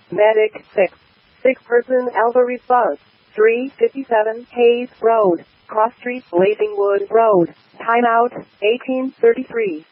Medic 6. 6-person Alpha response. 357 Hayes Road. Cross Street, Blazingwood Road. Timeout, 1833.